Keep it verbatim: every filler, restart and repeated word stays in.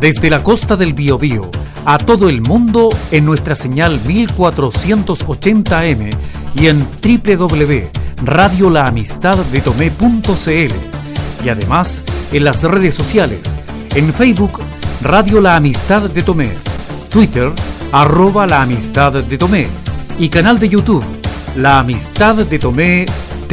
Desde la costa del Biobío a todo el mundo en nuestra señal mil cuatrocientos ochenta A M y en doble u doble u doble u punto radio la amistad de tomé punto c l y además en las redes sociales, en Facebook Radio La Amistad de Tomé, Twitter arroba La Amistad de Tomé y canal de YouTube La Amistad de Tomé